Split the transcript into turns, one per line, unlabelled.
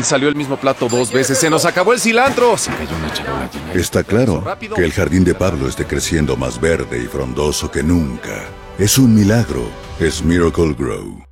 Salió el mismo plato 2 veces. ¡Se nos acabó el cilantro!
Está claro que el jardín de Pablo esté creciendo más verde y frondoso que nunca. Es un milagro. Es Miracle Grow.